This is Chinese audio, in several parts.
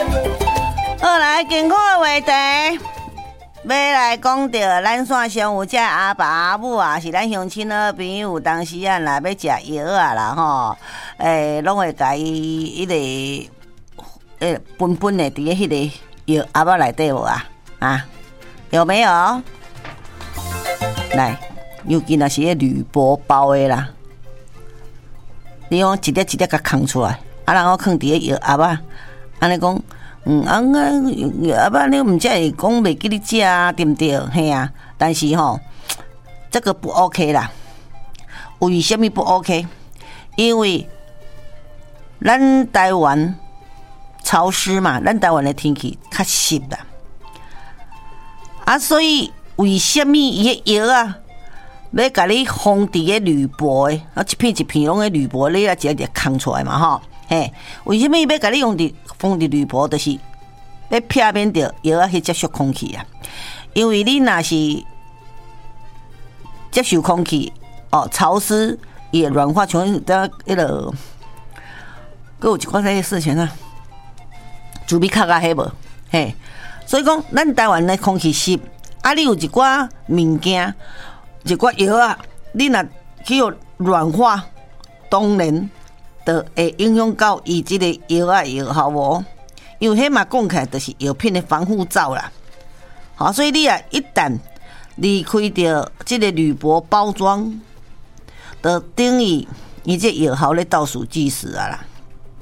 好，来健康的话题，要来讲到咱线上有这阿爸阿母啊，是咱乡亲的朋友，当时啊，若要食药啊啦吼，拢会甲伊迄个分分的伫迄个药盒仔内底无啊？啊，有没有？来，尤其若是迄铝箔包的啦，你用一粒一粒甲扛出来，啊，然后放伫个药盒仔，安尼讲。阿爸，你唔只会讲袂记你食啊，对不对？嘿啊，但是吼，这个不 OK 啦。为什么不 OK？ 因为咱台湾潮湿嘛，咱台湾的天气较湿啦。啊，所以为什么伊个药啊，要甲你封伫个铝箔的，啊，一片一片拢个铝箔，你啊一个空出来嘛吼？嘿，为什么要甲你封伫铝箔？就是要避免着药啊去接触空气啊。因为你若是接受空气潮湿也软化，像迄个，佮有一款迄个事情啊，猪鼻壳啊，迄无嘿。所以讲，咱台湾的空气湿，啊，你有一寡物件，一寡药啊，你若去有软化，当然。就会影响到伊即个药啊药效无？因为迄嘛讲起来就是药品的防护罩啦。好，所以你啊一旦离开着即个铝箔包装，就等于伊这药效咧倒数计时啊啦。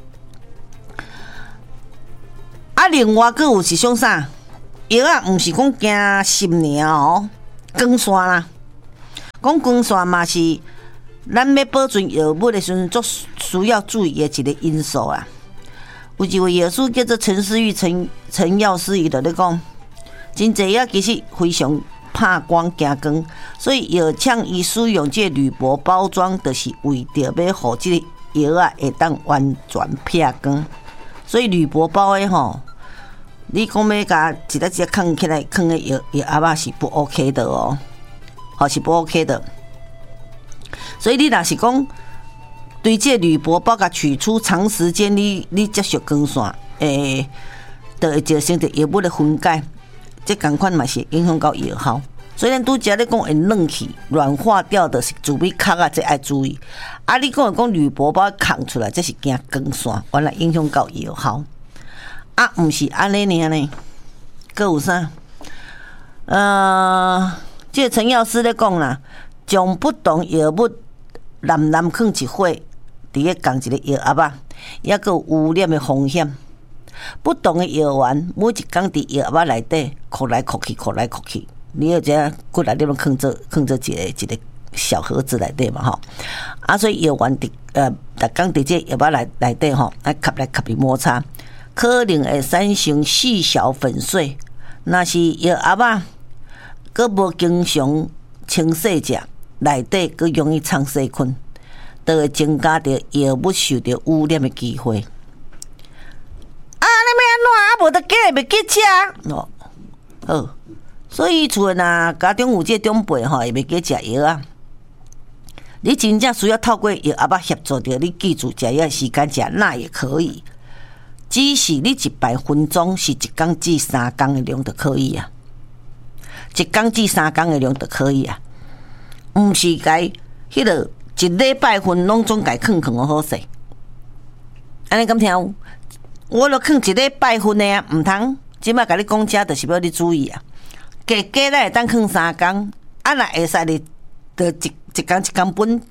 啊，另外佫有是像啥？药啊，毋是讲惊湿尔哦，光线啦，讲光线嘛是。咱要保存药物的时阵，足需要注意的一个因素啊。有一位药师叫做陈思玉陈药师，伊就咧讲，真济药其实非常怕光惊光，所以药厂伊使用这铝箔包装，就是为着要互这个药啊会当完全避光。所以铝箔包的吼，你讲要甲一粒一粒放起来，放个药盒仔是不 OK 的哦，是不 OK 的。所以你若是讲对这铝箔包甲取出，长时间你接触光线，就会造成着药物的分解，这同款嘛是影响到药效。所以咱拄则咧讲会软去、软化掉的是猪鼻壳啊，这爱注意。啊，你讲铝箔包扛出来，这是惊光线，原来影响到药效。啊，毋是安尼呢？佫有啥？这个陈药师咧讲啦，将不同药物ram放一伙，伫个共一个药盒仔，抑个有污染的风险。不同的药丸，每一工伫药盒仔内底扩来扩去，你要这骨内底拢放做一个小盒子内底嘛吼。啊，所以药丸逐工伫这药盒仔内底吼，啊吸来吸去摩擦，可能会产生细小粉碎。若是药盒仔，佮无经常清洗者。内底佮容易藏细菌，都会增加着药物受到污染的机会。啊，你要安怎啊？无得叫袂记吃哦。好，所以厝若家中有这长辈吼，会袂记食药啊。你真正需要透过药盒仔协助着你记住食药的时间食，那也可以。只是你100分钟是1工至3工的量就可以啊。1工至3工的量就可以啊。毋是该迄个一礼拜份拢总该放好势，安尼敢听有？我著放一礼拜份的啊，毋通即摆甲你讲遮，就是要你注意啊。加咱会当放3工，啊若会使你，就一工分，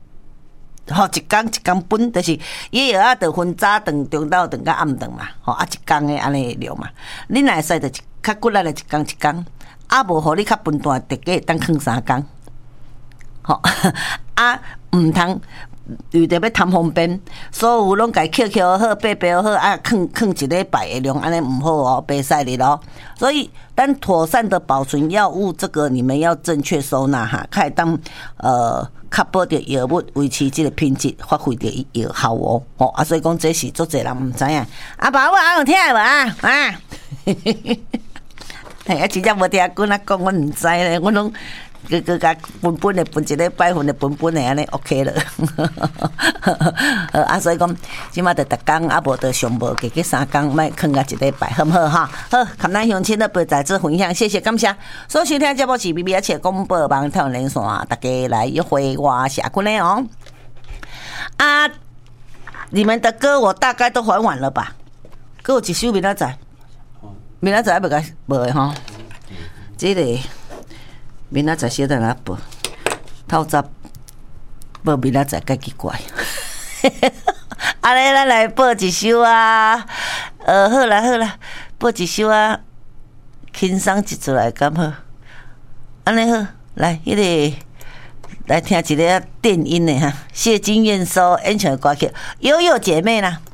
一工分，就是伊药啊，就分早顿、中昼顿、甲暗顿嘛，啊一工的安尼量嘛。你若会使就较骨力的一工，啊无互你较分段，大家会当放3工。啊，毋通为着要贪方便，所有拢家扣好、背好，啊，放一礼拜的量，安尼毋好哦，袂使哩咯。所以，咱妥善的保存药物，这个你们要正确收纳哈，可以当确保着药物维持这个品质，发挥着伊药效哦。啊，所以讲这是足侪人毋知影。啊，爸母有听无啊？啊，嘿啊，真正无听阮阿讲，阮毋知咧，我拢。 个分的分一个百分的分的安尼 OK 了。啊，所以讲，即马着逐工啊，无着上无加3工，莫囥甲一礼拜，好毋好哈？好，感恩乡亲的陪在这分享，谢谢感谢。所收听节目是 BBH 广播网台湾连线，大家来约会我下困的哦。啊，你们的歌我大概都还完了吧？还有一首明仔载，明仔载还袂甲无的吼。这个明仔载小等下报，透早报明仔载介奇怪。安尼咱来报一首啊，好啦，报一首啊，轻松一出来敢好？安尼好，来迄个来听一个电音的哈，谢金燕收演唱的歌曲《悠悠姐妹》啦。